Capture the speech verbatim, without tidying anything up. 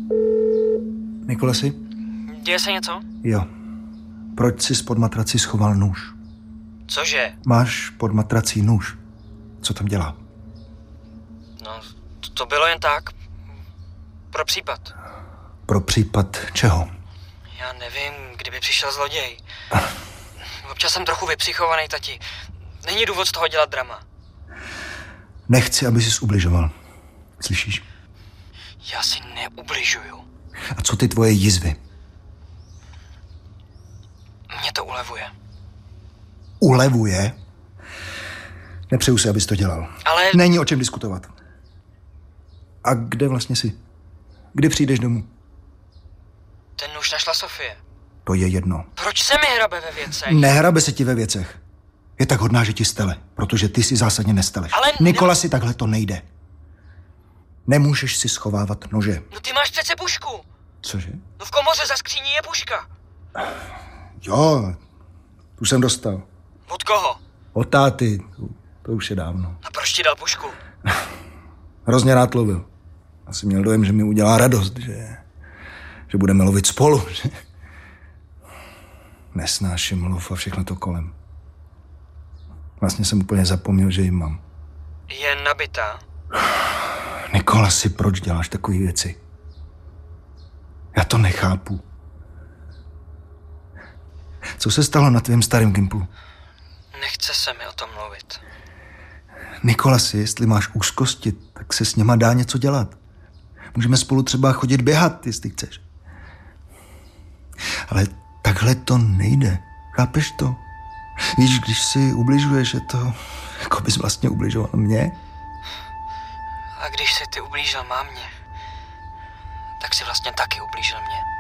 Nikolasi? Děje se něco? Jo. Proč jsi pod matrací schoval nůž? Cože? Máš pod matrací nůž. Co tam dělá? No, to, to bylo jen tak. Pro případ. Pro případ čeho? Já nevím, kdyby přišel zloděj. Občas jsem trochu vypsychovaný, tati. Není důvod z toho dělat drama. Nechci, aby jsi ubližoval. Slyšíš? Já si neubližuju. A co ty tvoje jizvy? Mě to ulevuje. Ulevuje? Nepřeju si, abys to dělal. Ale... Není o čem diskutovat. A kde vlastně jsi? Kdy přijdeš domů? Ten nůž našla Sofie. To je jedno. Proč se mi hrabe ve věcech? Nehrabe se ti ve věcech. Je tak hodná, že ti stele, protože ty si zásadně nesteleš. Ale... Nikola, si takhle to nejde. Nemůžeš si schovávat nože. No ty máš přece pušku. Cože? No v komoře za skříní je puška. Jo, tu jsem dostal. Od koho? Od táty, to už je dávno. A proč ti dal pušku? Hrozně rád lovil. Asi měl dojem, že mi udělá radost, že, že budeme lovit spolu. Že... Nesnáším lov a všechno to kolem. Vlastně jsem úplně zapomněl, že ji mám. Je nabitá. Nikola, si proč děláš takové věci? Já to nechápu. Co se stalo na tvém starém Gimplu? Nechce se mi o tom mluvit. Nikola, si, jestli máš úzkosti, tak se s něma dá něco dělat. Můžeme spolu třeba chodit běhat, jestli chceš. Ale takhle to nejde. Chápeš to? Víš, když si ubližuješ, je to, jako bys vlastně ubližoval mě. A když si ty ublížil mámě, tak si vlastně taky ublížil mě.